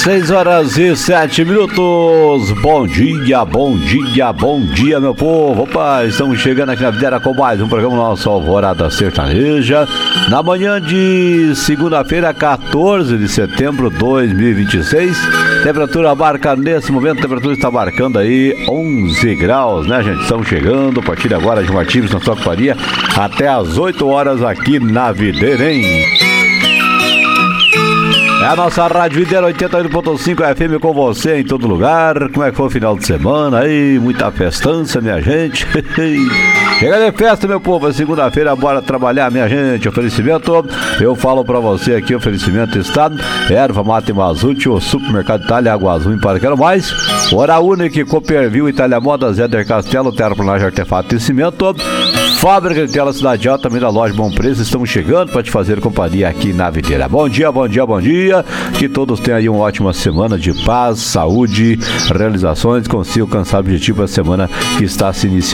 6h07. Bom dia, bom dia, bom dia, meu povo. Opa, estamos chegando aqui na Videira com mais um programa nosso Alvorada Sertaneja. Na manhã de segunda-feira, 14 de setembro de 2026. Temperatura marca nesse momento, a temperatura está marcando aí 11 graus, né, gente? Estamos chegando a partir de agora de Martins, na sua companhia, até às 8 horas aqui na Videira, hein? É a nossa Rádio Videira 88.5 FM com você em todo lugar. Como é que foi o final de semana aí? Muita festança, minha gente. Chega de festa, meu povo. É segunda-feira, bora trabalhar, minha gente. Oferecimento, eu falo pra você aqui, oferecimento está Erva Mate Mazute, o Supermercado Itália, Água Azul, para quero mais. Hora Única, Cooperville, Itália Modas, Éder Castelo, Terraplanagem, Artefato e Cimento. Fábrica de Tela Cidade Alta, também da loja Bom Preço. Estamos chegando para te fazer companhia aqui na Videira. Bom dia, bom dia, bom dia. Que todos tenham aí uma ótima semana de paz, saúde, realizações. Consiga alcançar o objetivo da semana que está se iniciando.